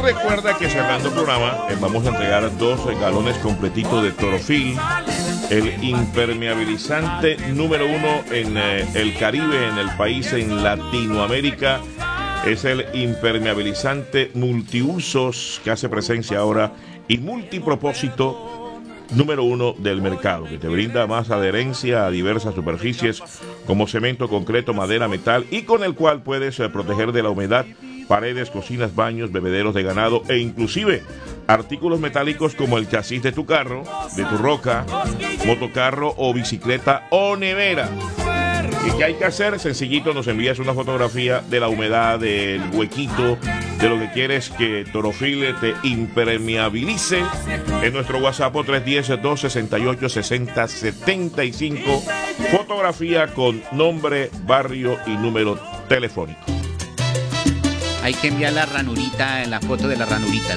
recuerda que cerrando el programa vamos a entregar 2 galones completitos de Torofil, el impermeabilizante número 1 en el Caribe, en el país, en Latinoamérica. Es el impermeabilizante multiusos que hace presencia ahora y multipropósito número 1 del mercado, que te brinda más adherencia a diversas superficies como cemento, concreto, madera, metal, y con el cual puedes proteger de la humedad paredes, cocinas, baños, bebederos de ganado e inclusive artículos metálicos como el chasis de tu carro, de tu roca, motocarro o bicicleta o nevera. ¿Y qué hay que hacer? Sencillito, nos envías una fotografía de la humedad, del huequito, de lo que quieres que Torofil te impermeabilice en nuestro WhatsApp 310-268-6075. Fotografía con nombre, barrio y número telefónico. Hay que enviar la ranurita, la foto de la ranurita.